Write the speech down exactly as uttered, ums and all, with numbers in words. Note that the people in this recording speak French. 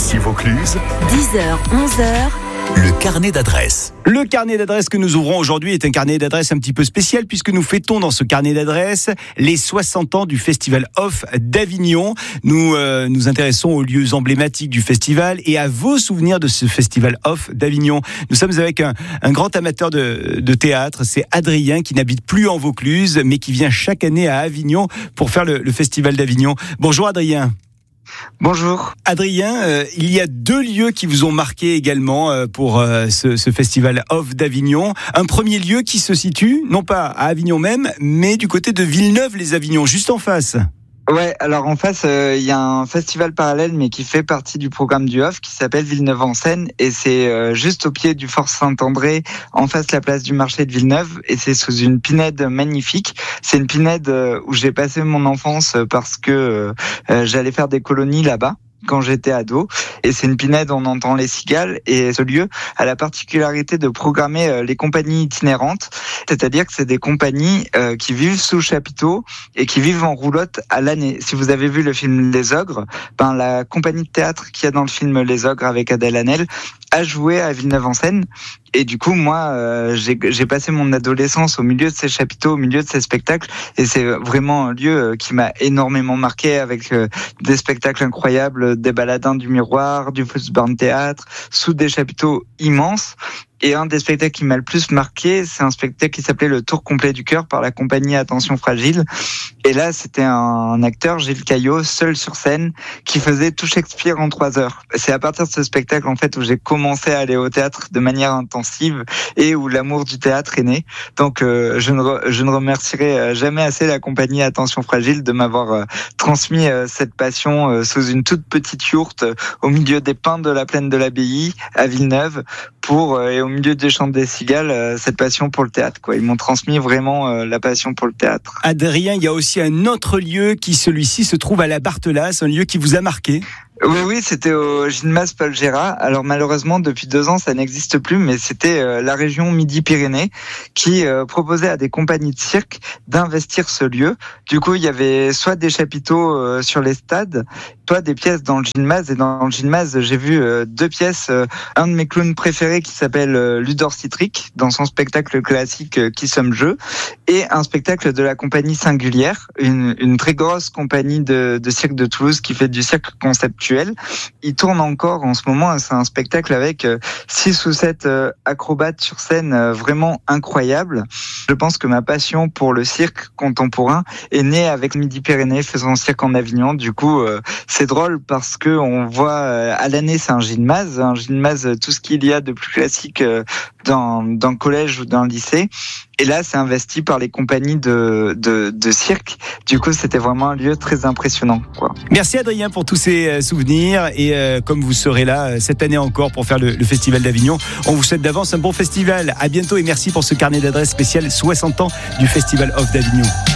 Ici Vaucluse, dix heures, onze heures. le carnet d'adresses. Le carnet d'adresses que nous ouvrons aujourd'hui est un carnet d'adresses un petit peu spécial puisque nous fêtons dans ce carnet d'adresses les soixante ans du Festival Off d'Avignon. Nous euh, nous intéressons aux lieux emblématiques du festival et à vos souvenirs de ce Festival Off d'Avignon. Nous sommes avec un, un grand amateur de, de théâtre, c'est Adrien qui n'habite plus en Vaucluse mais qui vient chaque année à Avignon pour faire le, le Festival d'Avignon. Bonjour Adrien. Bonjour. Adrien, euh, il y a deux lieux qui vous ont marqué également euh, pour euh, ce, ce festival Off d'Avignon. Un premier lieu qui se situe, non pas à Avignon même, mais du côté de Villeneuve-les-Avignon, juste en face. Ouais, alors en face, il euh, y a un festival parallèle, mais qui fait partie du programme du Off, qui s'appelle Villeneuve en Seine, et c'est euh, juste au pied du Fort Saint-André, en face de la place du marché de Villeneuve, et c'est sous une pinède magnifique. C'est une pinède euh, où j'ai passé mon enfance parce que euh, j'allais faire des colonies là-bas quand j'étais ado, et c'est une pinède où on entend les cigales, et ce lieu a la particularité de programmer les compagnies itinérantes, c'est-à-dire que c'est des compagnies euh, qui vivent sous chapiteau et qui vivent en roulotte à l'année. Si vous avez vu le film Les Ogres, ben la compagnie de théâtre qu'il y a dans le film Les Ogres avec Adèle Haenel a joué à Villeneuve-en-Seine. Et du coup, moi, euh, j'ai, j'ai passé mon adolescence au milieu de ces chapiteaux, au milieu de ces spectacles, et c'est vraiment un lieu qui m'a énormément marqué, avec euh, des spectacles incroyables, des baladins du miroir, du Flussborn Théâtre, sous des chapiteaux immenses. Et un des spectacles qui m'a le plus marqué, c'est un spectacle qui s'appelait Le Tour complet du cœur par la compagnie Attention Fragile. Et là, c'était un acteur, Gilles Caillot, seul sur scène, qui faisait tout Shakespeare en trois heures. C'est à partir de ce spectacle, en fait, où j'ai commencé à aller au théâtre de manière intensive et où l'amour du théâtre est né. Donc, euh, je ne re, je ne remercierai jamais assez la compagnie Attention Fragile de m'avoir euh, transmis euh, cette passion euh, sous une toute petite yourte euh, au milieu des pins de la plaine de l'Abbaye à Villeneuve, pour euh, et au milieu des chants des cigales, euh, cette passion pour le théâtre, quoi. Ils m'ont transmis vraiment euh, la passion pour le théâtre. Adrien, il y a aussi un autre lieu qui, celui-ci, se trouve à la Barthelasse, un lieu qui vous a marqué. Oui, oui, c'était au Gymnase Paul Gérard. Alors malheureusement, depuis deux ans, ça n'existe plus, mais c'était euh, la région Midi-Pyrénées qui euh, proposait à des compagnies de cirque d'investir ce lieu. Du coup, il y avait soit des chapiteaux euh, sur les stades, soit des pièces dans le gymnase. Et dans le gymnase, j'ai vu euh, deux pièces. Euh, un de mes clowns préférés qui s'appelle euh, Ludor Citric, dans son spectacle classique euh, Qui sommes-je, et un spectacle de la compagnie Singulière, une, une très grosse compagnie de, de cirque de Toulouse qui fait du cirque conceptuel. Il tourne encore en ce moment, c'est un spectacle avec six ou sept acrobates sur scène vraiment incroyables. Je pense que ma passion pour le cirque contemporain est née avec Midi-Pyrénées faisant cirque en Avignon. Du coup, c'est drôle parce que on voit à l'année, c'est un gymnase, un gymnase, tout ce qu'il y a de plus classique dans, dans le collège ou dans le lycée. Et là, c'est investi par les compagnies de, de, de cirque. Du coup, c'était vraiment un lieu très impressionnant, quoi. Merci Adrien pour tous ces souvenirs. Et euh, comme vous serez là cette année encore pour faire le, le Festival d'Avignon, on vous souhaite d'avance un bon festival. À bientôt et merci pour ce carnet d'adresses spécial soixante ans du Festival Off d'Avignon.